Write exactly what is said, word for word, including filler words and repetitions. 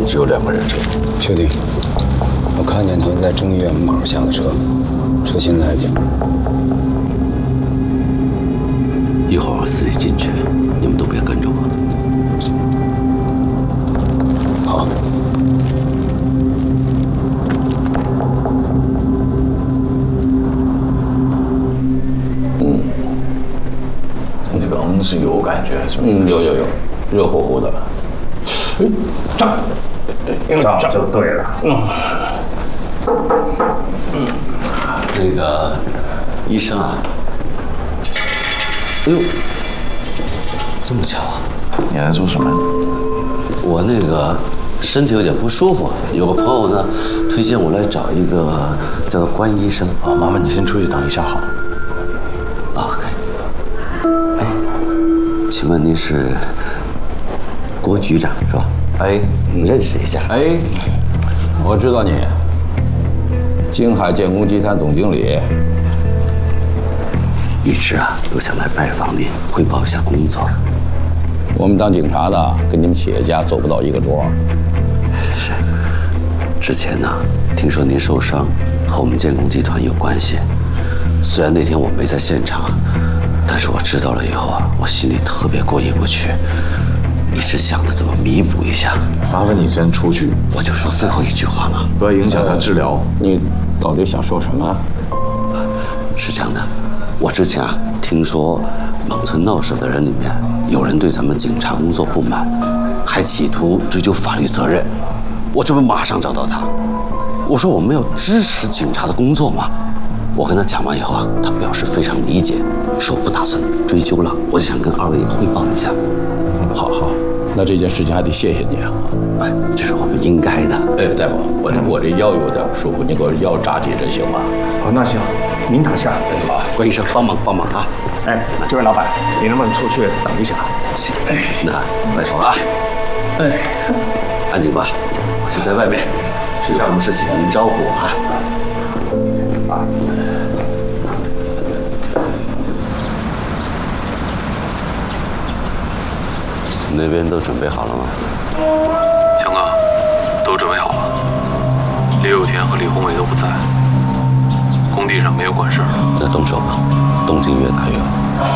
定只有两个人车。 确定。我看见他们在中医院门口下的车，车现在就。 一会儿我自己进去，你们都别跟着我。 好。 嗯，你这个嗯是有感觉是吧？嗯，有有有，热乎乎的。哎，站， 站就对了。 嗯。 嗯，那个医生啊，哎呦，这么巧啊！ 你来做什么？ 我那个身体有点不舒服，有个朋友呢推荐我来找一个叫做关医生。 啊，麻烦你先出去等一下好。 啊，可以。哎，请问您是郭局长是吧？ 哎， 认识一下。 哎， 我知道你。京海建工集团总经理， 一直啊都想来拜访您，汇报一下工作。 我们当警察的跟你们企业家做不到一个桌。 是。之前呢，听说您受伤和我们建工集团有关系。虽然那天我没在现场，但是我知道了以后啊，我心里特别过意不去，一直想着怎么弥补一下。 麻烦你先出去。 我就说最后一句话嘛， 不要影响他治疗。 你到底想说什么？ 是这样的，我之前啊听说莽村闹事的人里面有人对咱们警察工作不满，还企图追究法律责任。我这不马上找到他，我说我们要支持警察的工作嘛。我跟他讲完以后啊，他表示非常理解，说不打算追究了。我就想跟二位汇报一下。 好好，那这件事情还得谢谢你啊。 哎，这是我们应该的。 哎，大夫，我这我这腰有点不舒服，你给我腰扎紧着行吗？ 哦，那行，您躺下。 哎，好， 关医生帮忙帮忙啊！ 哎，这位老板，你能不能出去等一下？ 行。哎，那来手啊！哎，安静吧，我就在外面，有什么事情您招呼我啊。啊。那边都准备好了吗？ 强哥，都准备好了。李有田和李宏伟都不在，工地上没有管事儿。 那动手吧，动静越大越好。